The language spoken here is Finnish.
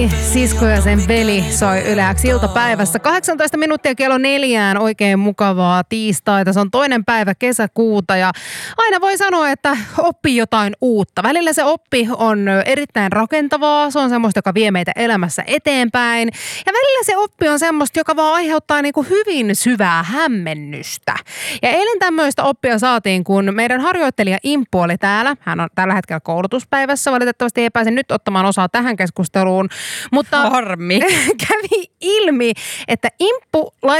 Sisko ja sen veli soi Yle X iltapäivässä. 18 minuuttia kello 4. Oikein mukavaa tiistaita. Se on toinen päivä kesäkuuta ja aina voi sanoa, että oppii jotain uutta. Välillä se oppi on erittäin rakentavaa. Se on semmoista, joka vie meitä elämässä eteenpäin. Ja välillä se oppi on semmoista, joka vaan aiheuttaa niin kuin hyvin syvää hämmennystä. Ja eilen tämmöistä oppia saatiin, kun meidän harjoittelija Imppu oli täällä. Hän on tällä hetkellä koulutuspäivässä. Valitettavasti ei pääse nyt ottamaan osaa tähän keskusteluun. Mutta harmi. Kävi ilmi, että Imppu